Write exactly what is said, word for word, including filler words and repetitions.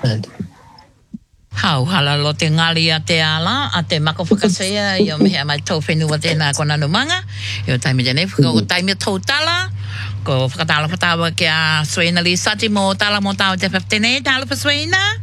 Hau hala lo te ngali a te ala, a te mako whakasea, i o mehea mai tau whenua tēnā kona numanga, i o taimi tēnei, ko taimi tau tala, ko whakatala patawa ki a Swena Li Sati mo tala mo tau te whaftenei, tala pa Swena.